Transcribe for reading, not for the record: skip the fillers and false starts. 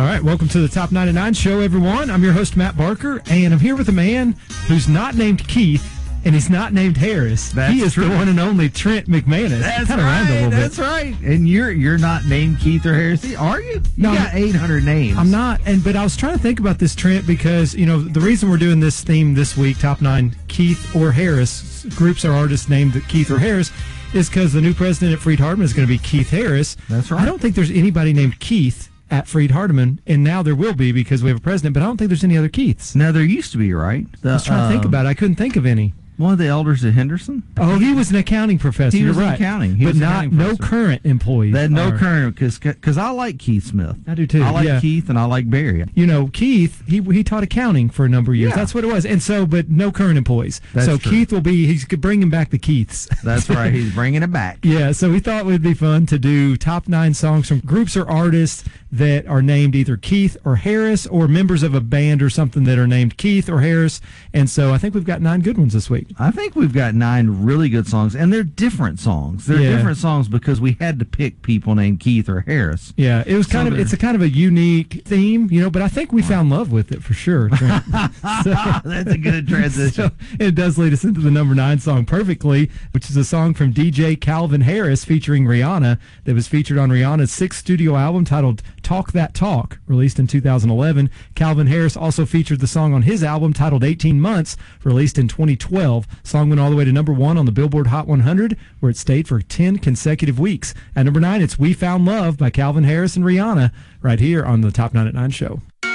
All right, welcome to the Top 99 show, everyone. I'm your host, Matt Barker, and I'm here with a man who's not named Keith, and he's not named Harris. He is the one and only Trent McManus. That's right. That's right. And you're not named Keith or Harris, are you? You got 800 names. I'm not, but I was trying to think about this, Trent, because the reason we're doing this theme this week, Top 9 Keith or Harris, groups or artists named Keith or Harris, is because the new president at Freed-Hardeman is going to be Keith Harris. That's right. I don't think there's anybody named Keith at Freed-Hardeman, and now there will be because we have a president, but I don't think there's any other Keiths. Now, there used to be, right? I was trying to think about it. I couldn't think of any. One of the elders at Henderson? Oh, he was an accounting professor. He was You're right. accounting. But not no current employees. Current, because I like Keith Smith. I do too. I like Keith and I like Barry. Keith, he taught accounting for a number of years. Yeah. That's what it was. And so, but no current employees. That's so true. Keith he's bringing back the Keiths. That's right. He's bringing it back. Yeah, so we thought it would be fun to do top 9 songs from groups or artists that are named either Keith or Harris, or members of a band or something that are named Keith or Harris. And so I think we've got 9 good ones this week. I think we've got 9 really good songs, and they're different songs. They're different songs because we had to pick people named Keith or Harris. Yeah, it was it's a kind of a unique theme, but I think we found love with it for sure. That's a good transition. So it does lead us into the number 9 song perfectly, which is a song from DJ Calvin Harris featuring Rihanna that was featured on Rihanna's 6th studio album titled Talk That Talk, released in 2011. Calvin Harris also featured the song on his album titled 18 Months, released in 2012. Song went all the way to number 1 on the Billboard Hot 100, where it stayed for 10 consecutive weeks. At number 9, it's We Found Love by Calvin Harris and Rihanna, right here on the Top 9 at 9 show.